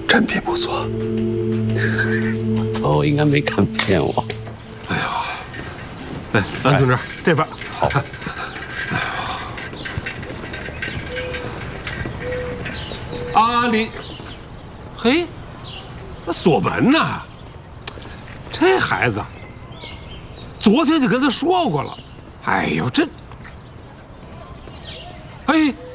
真皮不错。 头应该没看骗我。 哎呦，哎，安同志，这边好。阿里，嘿，那锁门呢？这孩子，昨天就跟他说过了。哎呦，这，哎。